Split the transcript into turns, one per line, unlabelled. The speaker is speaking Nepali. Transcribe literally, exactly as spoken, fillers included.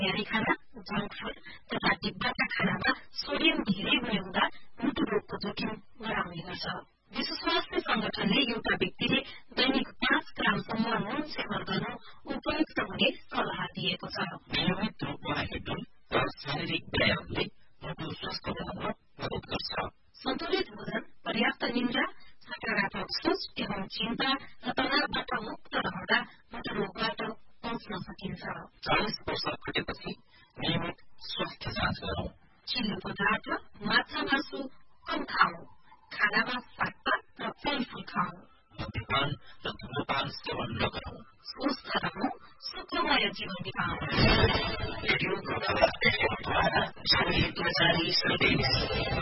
तयारी खाना, जंक फूड तथा डिब्बाका खानामा सोडियम धेरै हुने हुँदा मुटु रोगको जोखिम बढाउने गर्छ। विश्व स्वास्थ्य संगठनले एउटा व्यक्तिले दैनिक पाँच ग्रामसम्म नुन सेवन गर्नु उपयुक्त हुने सल्लाह दिएको छ।
नियमित रूपमा हिँड्नु र शारीरिक व्यायामले मुटु स्वस्थ बनाउन मद्दत गर्छ।
सन्तुलित भोजन, पर्याप्त निन्द्रा, सकारात्मक सोच एवं चिन्ता र तनावबाट मुक्त रहँदा मुटु रोगबाट बच्न सकिन्छ।
चालिस वर्ष पुगेपछि नियमित स्वास्थ्य जाँच गरौं।
चिल्लो पदार्थ, माछा मासु कम खाऊ। खानामा सागपात र फलफूल खाऊ।
मद्यपान र धूमपान सेवन नगरौं।
स्वस्थ रहौं, सुखमय जीवन बिताऊ।
रेडियो प्रजारी सन्देश